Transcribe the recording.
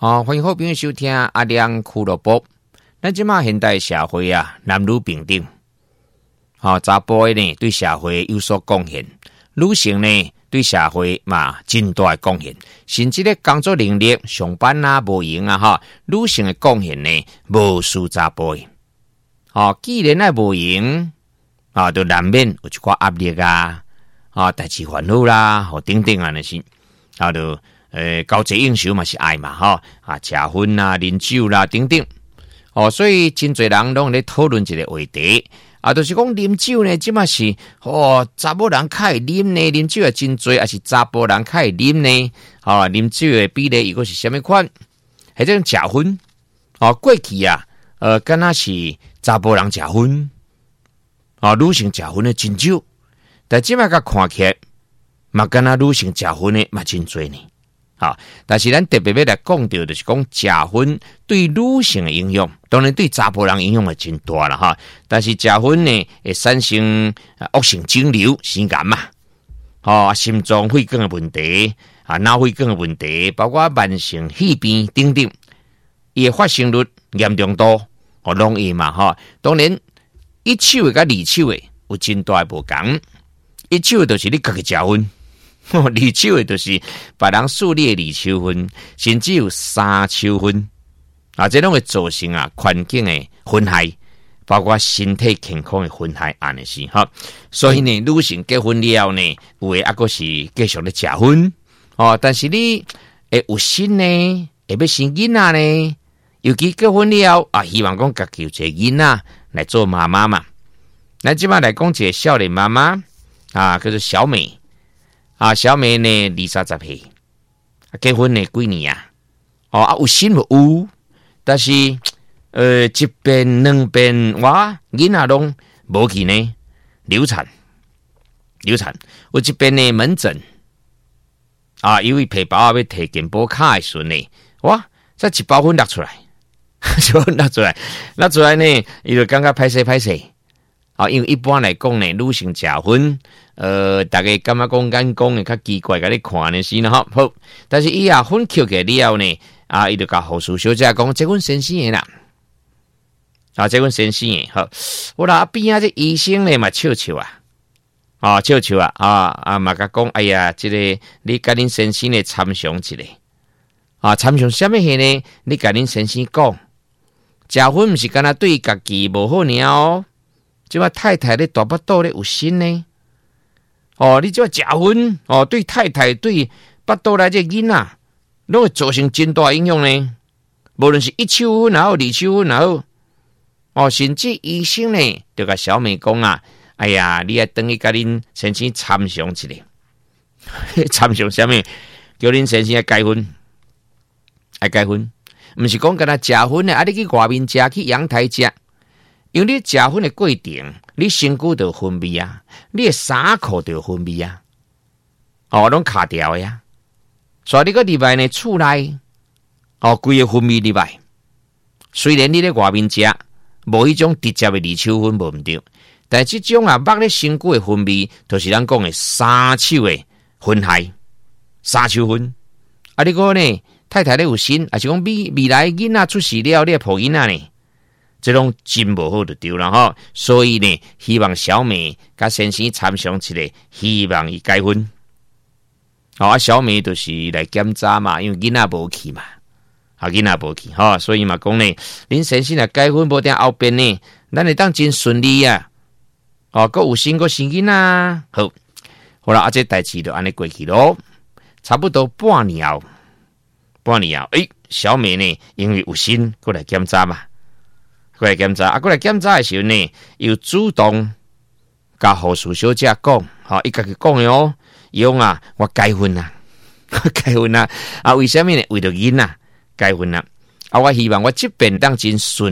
欢迎好朋友收听阿亮俱乐部。咱即马现代社会啊，男女平等。查甫的呢对社会有所贡献，女性呢对社会嘛真大的贡献，甚至咧工作能力、上班啊、无闲啊，女性的贡献呢无输查甫的。既然爱无闲就难免有一寡压力啊，代志烦恼啦，等等啊那些，就交际应酬嘛是爱嘛，食薰啦、啉酒啦等等。所以真侪人拢咧讨论一个话题，就是讲啉酒呢，即嘛是查某人较会啉呢，啉酒也真多，还是查甫人较会啉呢？啉酒的比例如果是什么款？或者食薰？过去啊，敢若是查甫人食薰，女性食薰的真少，但即嘛甲看起来，嘛敢若女性食薰的嘛真多呢。但是咱特别要来讲到，就是讲食薰对女性的影响，当然对查甫人影响也真大啦但是食薰呢会产生恶性肿瘤、腺癌嘛，心脏血管的问题脑血管的问题，包括慢性肺病等等，伊的发生率、严重度拢会嘛当然，一手的甲二手的有真大的无同，一手的就是你家己食薰。二手的就是别人树立的二手薰，甚至有三手薰这拢会造成环境的损害，包括身体健康的损害安尼是所以呢，女性结婚了呢，有的还佫是继续咧食薰但是你会有心呢，会要生囡仔呢，尤其结婚了希望讲家己有一个囡仔来做妈妈嘛。咱即摆来讲一个少年妈妈叫做小美。小美呢，20-30岁，结婚呢几年有心无有，但是一遍两遍囡仔拢无去呢，流产，有一遍呢门诊因为皮包要摕健保卡的时候呢，这一包薰拿出来，拿出来呢，伊就感觉歹势。因为一般来讲呢，女性食薰，大家感觉讲眼光会较奇怪，甲你看的是呢好，但是伊薰吸起了呢，伊就甲护士小姐讲，这阮先生的啦，这阮先生的好，我啦边这医生呢嘛笑嘛甲讲，哎呀，这个你甲恁先生呢参详一下，参详什么嘢呢？你甲恁先生讲，食薰毋是干那对家己无好尔即话太太咧大腹肚咧有心呢，你即话食薰对太太对腹肚内这囡仔，拢会造成真大影响呢。无论是一手薰也好，二手薰也好，甚至医生呢，就甲小美讲哎呀，你要等于甲恁先生参详一下，参详什么？叫恁先生改薰，毋是讲干那食薰呢，你去外面食，去阳台食。因为你食薰的过程，你身躯就分泌你的衫裤就分泌拢卡掉呀。所以你个入来呢，厝内规个分泌入来。虽然你咧外面食，无迄种直接的二手薰无毋对，但即种肉咧身躯的分泌，就是咱讲的三手的薰害，三手薰。你讲呢，太太咧有心，还是讲未来囡仔出世了，你抱囡仔呢？这种真无好就对了所以呢，希望小美甲先生参详一下，希望伊改婚。小美就是来检查嘛，因为囡仔无去嘛，囡仔无去所以嘛讲呢，恁先生来改婚无定后边呢，咱会当真顺利佫有心佫生囡仔，好啦，这代志就安尼过去咯，差不多半年后，小美呢因为有心过来检查嘛。过来检查的时候呢，又主动甲护士小姐讲，伊家己讲的伊讲我改婚啦，为什么呢？为着囡仔改婚啦，我希望我这边当真顺。